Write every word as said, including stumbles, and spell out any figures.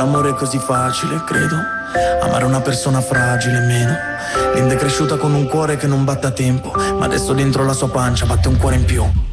l'amore è così facile, credo. Amare una persona fragile meno. Linda è cresciuta con un cuore che non batte a tempo, ma adesso dentro la sua pancia batte un cuore in più.